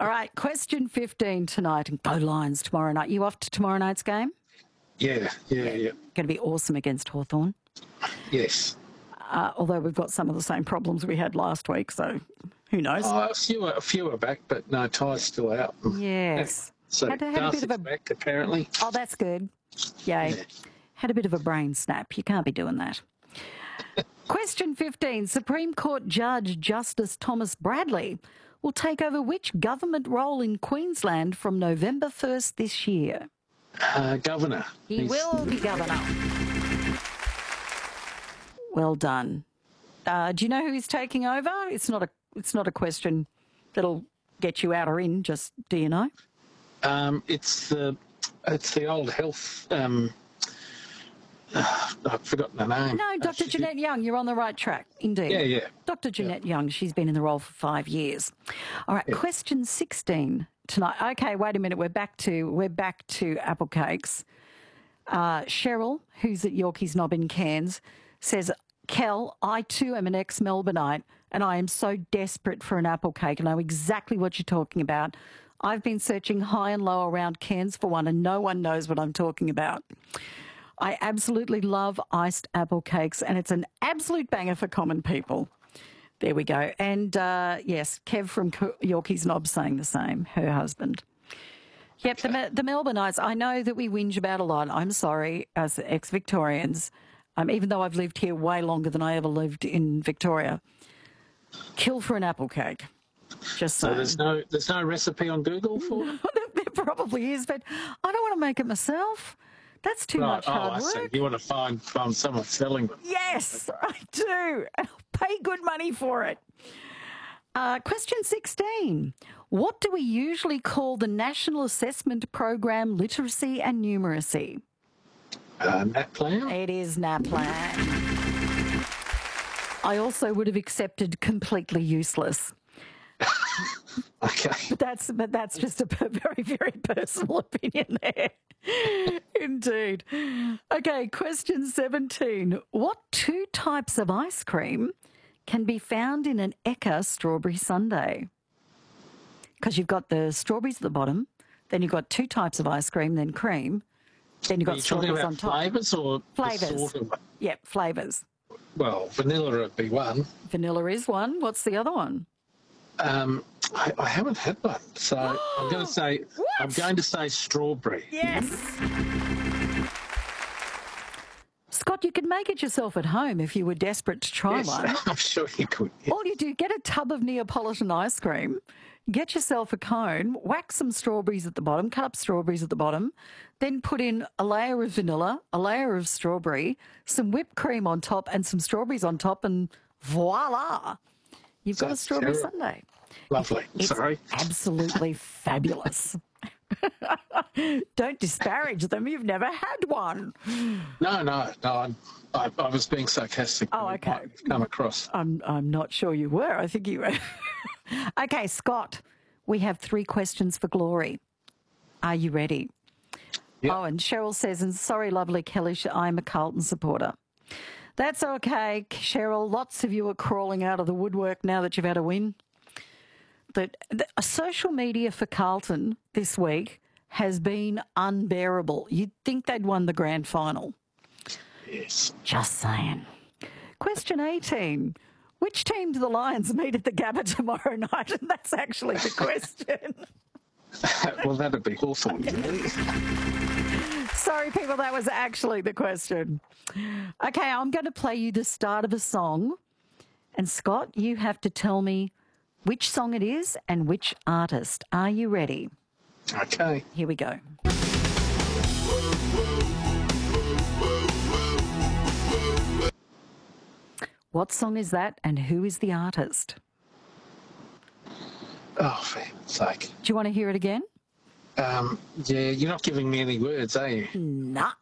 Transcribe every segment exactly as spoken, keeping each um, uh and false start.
All right, question fifteen tonight, and go Lions tomorrow night. You off to tomorrow night's game? Yeah, yeah, yeah. Going to be awesome against Hawthorn. Yes. Uh, although we've got some of the same problems we had last week, so who knows? Oh, a few, a few are back, but no, Ty's still out. Yes. So had, had a bit of a back, apparently. Oh, that's good. Yay. Yeah. Had a bit of a brain snap. You can't be doing that. Question fifteen. Supreme Court Judge Justice Thomas Bradley will take over which government role in Queensland from November first this year? Uh, governor. He He's... will be governor. Well done. Uh, do you know who he's taking over? It's not a. It's not a question that'll get you out or in. Just do you know? Um, it's the. It's the old health. Um, uh, I've forgotten the name. No, Doctor Uh, Jeanette Young. You're on the right track. Indeed. Yeah, yeah. Doctor Jeanette Young. She's been in the role for five years. All right. Yeah. Question sixteen tonight. Okay. Wait a minute. We're back to. We're back to apple cakes. Uh, Cheryl, who's at Yorkie's Knob in Cairns, says, Kel, I too am an ex-Melbourneite and I am so desperate for an apple cake. I know exactly what you're talking about. I've been searching high and low around Cairns for one and no one knows what I'm talking about. I absolutely love iced apple cakes and it's an absolute banger for common people. There we go. And uh, yes, Kev from Yorkie's Knob saying the same, her husband. Yep, the, the Melbourneites, I know that we whinge about a lot. I'm sorry, as ex-Victorians, um, even though I've lived here way longer than I ever lived in Victoria. Kill for an apple cake. Just so saying. there's no there's no recipe on Google for it? There probably is, but I don't want to make it myself. That's too Right. much Oh, hard I see. work. You want to find, find someone selling them. Yes, I do. And I'll pay good money for it. Uh, question sixteen. What do we usually call the National Assessment Program Literacy and Numeracy? Uh, NAPLAN? It is NAPLAN. I also would have accepted completely useless. Okay. But that's but that's just a p- very, very personal opinion there. Indeed. Okay, question seventeen. What two types of ice cream can be found in an Eka strawberry sundae? Because you've got the strawberries at the bottom, then you've got two types of ice cream, then cream, then you've Are got you talking strawberries about on top. flavours or the Flavours. sort of... Yep, flavours. Well, vanilla would be one. Vanilla is one. What's the other one? Um, I, I haven't had one, so I'm going to say What? I'm going to say strawberry. Yes. Scott, you could make it yourself at home if you were desperate to try Yes, one. I'm sure you could. Yeah. All you do, get a tub of Neapolitan ice cream, get yourself a cone, whack some strawberries at the bottom, cut up strawberries at the bottom, then put in a layer of vanilla, a layer of strawberry, some whipped cream on top and some strawberries on top, and voila, you've got a That's strawberry terrible. sundae. Lovely. It's Sorry. absolutely fabulous. Don't disparage them. You've never had one. No, no, no. I, I, I was being sarcastic. Oh, It okay. might have Come across. I'm I'm not sure you were. I think you were. Okay, Scott, we have three questions for Glory. Are you ready? Yep. Oh, and Cheryl says, and sorry, lovely Kelly, I'm a Carlton supporter. That's okay, Cheryl. Lots of you are crawling out of the woodwork now that you've had a win. But the, a social media for Carlton this week has been unbearable. You'd think they'd won the grand final. Yes. Just saying. Question eighteen. Which team do the Lions meet at the Gabba tomorrow night? And that's actually the question. Well, that'd be Hawthorn. Sorry, people, that was actually the question. Okay, I'm going to play you the start of a song. And Scott, you have to tell me which song it is and which artist. Are you ready? Okay. Here we go. What song is that and who is the artist? Oh, for heaven's sake. Do you want to hear it again? Um, yeah, you're not giving me any words, are you? Nah.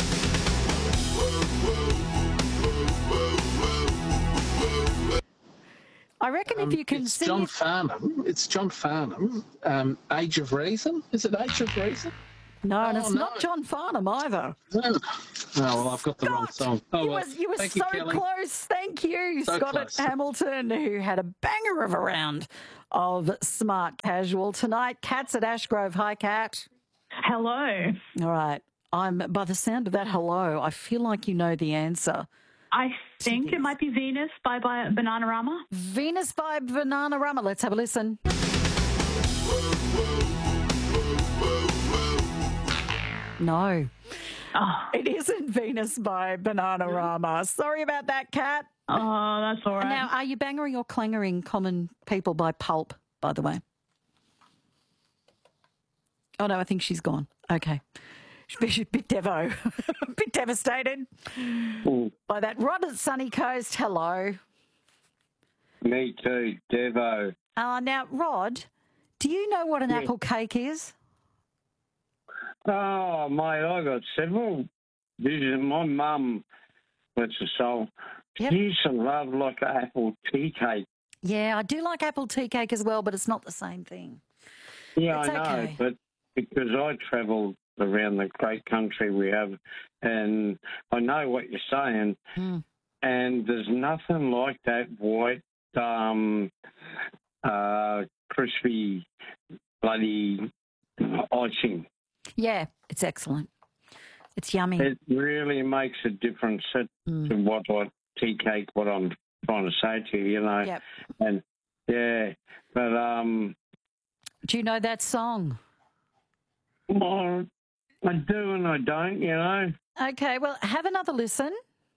I reckon Um, if you can it's sing John it... Farnham. It's John Farnham. Um, Age of Reason. Is it Age of Reason? No, and Oh, it's no. not John Farnham either. No. Oh, well, I've got the wrong song. Oh, you, well, was, you were thank so you, Kelly. close. Thank you, So Scott close. at Hamilton, who had a banger of a round of Smart Casual tonight. Kat's at Ashgrove. Hi, Kat. Hello. All right. I'm by the sound of that hello, I feel like you know the answer. I think it might be Venus by, by Bananarama. Venus by Bananarama. Let's have a listen. No. Oh, It isn't Venus by Bananarama. Sorry about that, Kat. oh that's all right. Now, are you bangering or clangering Common People by Pulp, by the way? Oh, no, I think she's gone. Okay. She's a bit devo. a bit devastated Mm, by that. Rod at Sunny Coast, hello. me too, Devo. Uh, now, Rod, do you know what an Yeah. apple cake is? Oh, mate, I got several visions. My mum, bless her soul, Yep. she used to love like an apple tea cake. Yeah, I do like apple tea cake as well, but it's not the same thing. Yeah, It's I know, okay. but because I travel around the great country we have, and I know what you're saying, Mm. and there's nothing like that white, um, uh, crispy, bloody icing. Yeah, it's excellent. It's yummy. It really makes a difference to Mm. to what I tea cake, what I'm trying to say to you, you know. Yep. And yeah, but um, Do you know that song? well, I do and I don't, you know. Okay, well, have another listen.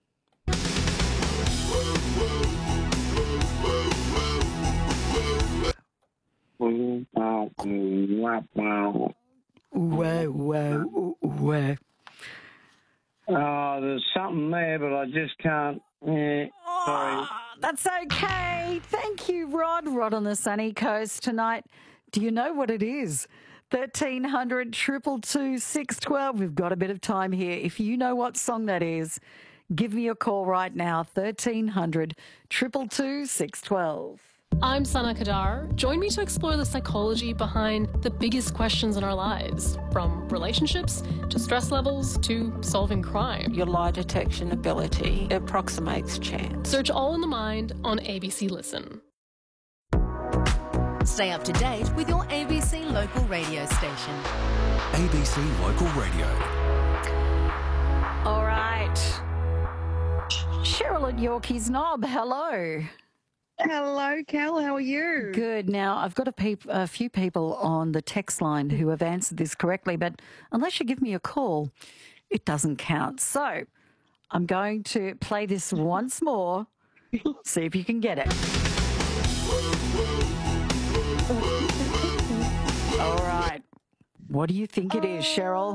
Wow, wow, wow. Whoa, whoa, whoa. Oh, there's something there, but I just can't. Yeah, sorry. Oh, that's okay. Thank you, Rod. Rod on the sunny coast tonight. Do you know what it is? thirteen hundred, two two two, six one two. We've got a bit of time here. If you know what song that is, give me a call right now. thirteen hundred, two two two, six one two. I'm Sana Kadar. Join me to explore the psychology behind the biggest questions in our lives, from relationships to stress levels to solving crime. Your lie detection ability approximates chance. Search All in the Mind on A B C Listen. Stay up to date with your A B C local radio station. A B C Local Radio. All right. Cheryl at Yorkeys Knob, hello. Hello, Cal. How are you? Good. Now, I've got a, peop- a few people on the text line who have answered this correctly, but unless you give me a call, it doesn't count. So I'm going to play this once more, see if you can get it. All right. What do you think it is, Cheryl?